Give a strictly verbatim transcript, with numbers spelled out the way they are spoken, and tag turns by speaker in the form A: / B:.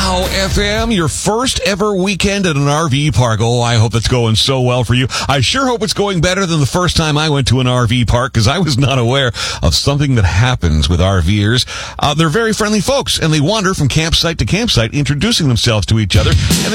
A: Wow F M, your first ever weekend at an R V park. Oh, I hope it's going so well for you. I sure hope it's going better than the first time I went to an R V park, because I was not aware of something that happens with RVers. Uh, they're very friendly folks, and they wander from campsite to campsite, introducing themselves to each other. And